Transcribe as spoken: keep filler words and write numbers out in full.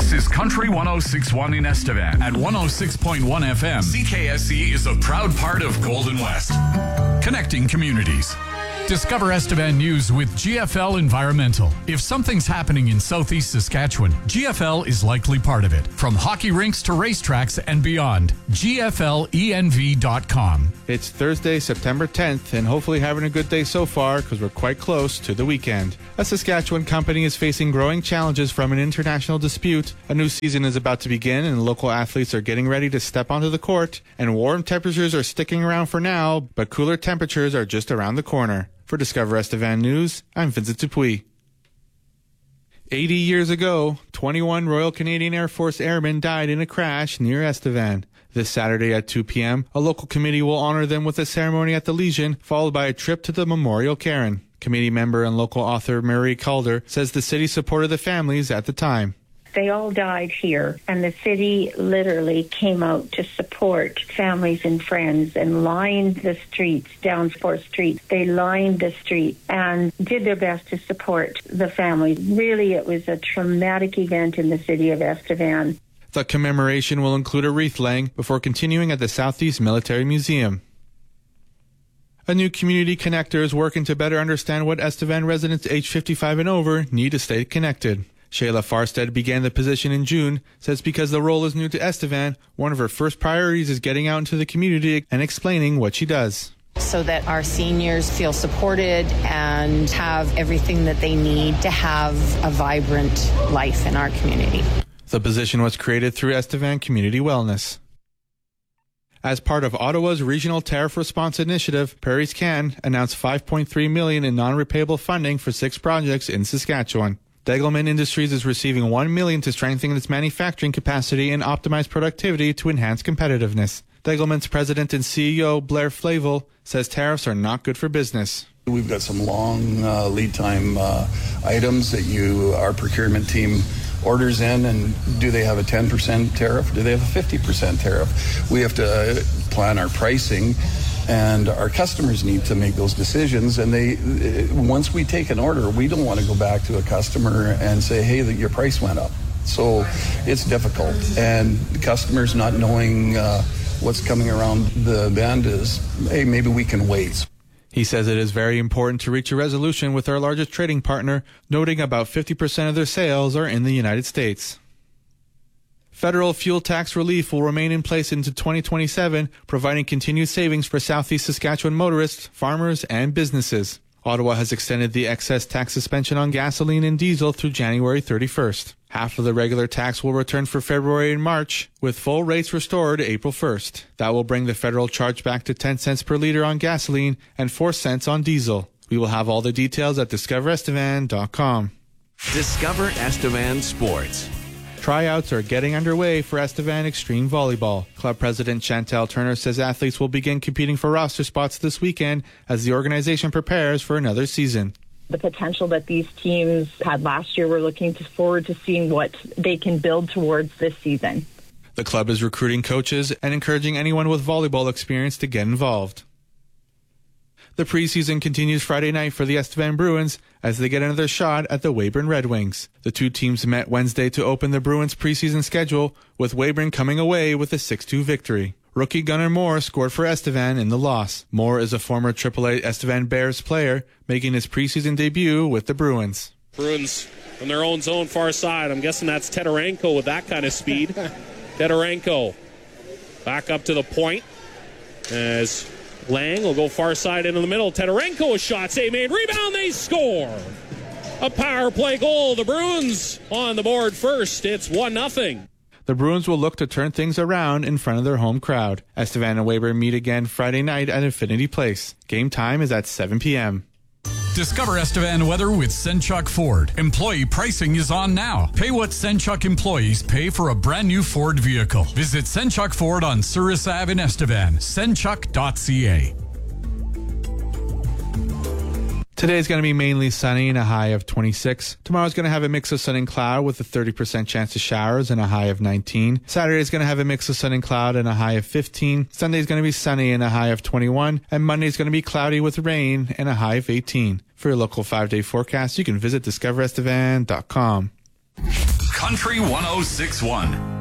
This is Country one oh six point one in Estevan. At one oh six point one F M, C K S E is a proud part of Golden West. Connecting communities. Discover Estevan News with G F L Environmental. If something's happening in southeast Saskatchewan, G F L is likely part of it. From hockey rinks to racetracks and beyond. G F L E N V dot com. It's Thursday, September tenth, and hopefully having a good day so far because we're quite close to the weekend. A Saskatchewan company is facing growing challenges from an international dispute. A new season is about to begin, and local athletes are getting ready to step onto the court. And warm temperatures are sticking around for now, but cooler temperatures are just around the corner. For Discover Estevan News, I'm Vincent Dupuis. eighty years ago, twenty-one Royal Canadian Air Force airmen died in a crash near Estevan. This Saturday at two p.m., a local committee will honor them with a ceremony at the Legion, followed by a trip to the Memorial Cairn. Committee member and local author Marie Calder says the city supported the families at the time. They all died here, and the city literally came out to support families and friends and lined the streets, down fourth Street. They lined the street and did their best to support the families. Really, it was a traumatic event in the city of Estevan. The commemoration will include a wreath laying before continuing at the Southeast Military Museum. A new community connector is working to better understand what Estevan residents age fifty-five and over need to stay connected. Shayla Farstead began the position in June, says because the role is new to Estevan, one of her first priorities is getting out into the community and explaining what she does. So that our seniors feel supported and have everything that they need to have a vibrant life in our community. The position was created through Estevan Community Wellness. As part of Ottawa's Regional Tariff Response Initiative, Prairies Can announced five point three million dollars in non-repayable funding for six projects in Saskatchewan. Degelman Industries is receiving one million dollars to strengthen its manufacturing capacity and optimize productivity to enhance competitiveness. Degelman's president and C E O, Blair Flavel, says tariffs are not good for business. We've got some long uh, lead time uh, items that you, our procurement team orders in, and do they have a ten percent tariff? Do they have a fifty percent tariff? We have to plan our pricing, and our customers need to make those decisions. And they, once we take an order, we don't want to go back to a customer and say, hey, your price went up. So it's difficult. And the customers not knowing uh, what's coming around the bend is, hey, maybe we can wait. He says it is very important to reach a resolution with our largest trading partner, noting about fifty percent of their sales are in the United States. Federal fuel tax relief will remain in place into twenty twenty-seven, providing continued savings for Southeast Saskatchewan motorists, farmers, and businesses. Ottawa has extended the excess tax suspension on gasoline and diesel through January thirty-first. Half of the regular tax will return for February and March, with full rates restored April first. That will bring the federal charge back to ten cents per liter on gasoline and four cents on diesel. We will have all the details at discover estevan dot com. Discover Estevan Sports. Tryouts are getting underway for Estevan Extreme Volleyball. Club President Chantel Turner says athletes will begin competing for roster spots this weekend as the organization prepares for another season. The potential that these teams had last year, we're looking forward to seeing what they can build towards this season. The club is recruiting coaches and encouraging anyone with volleyball experience to get involved. The preseason continues Friday night for the Estevan Bruins as they get another shot at the Weyburn Red Wings. The two teams met Wednesday to open the Bruins' preseason schedule, with Weyburn coming away with a six two victory. Rookie Gunnar Moore scored for Estevan in the loss. Moore is a former triple A Estevan Bears player, making his preseason debut with the Bruins. Bruins from their own zone far side. I'm guessing that's Teterenko with that kind of speed. Teterenko back up to the point as Lang will go far side into the middle. Teterenko, a shot save made. Rebound, they score. A power play goal. The Bruins on the board first. It's one nothing. The Bruins will look to turn things around in front of their home crowd. Estevan and Weyburn meet again Friday night at Infinity Place. Game time is at seven p.m. Discover Estevan weather with Senchuk Ford. Employee pricing is on now. Pay what Senchuk employees pay for a brand new Ford vehicle. Visit Senchuk Ford on Souris Avenue in Estevan. senchuk dot c a. Today is going to be mainly sunny and a high of twenty-six. Tomorrow is going to have a mix of sun and cloud with a thirty percent chance of showers and a high of nineteen. Saturday is going to have a mix of sun and cloud and a high of fifteen. Sunday is going to be sunny and a high of twenty-one. And Monday is going to be cloudy with rain and a high of eighteen. For your local five-day forecast, you can visit discover estevan dot com. Country one oh six point one.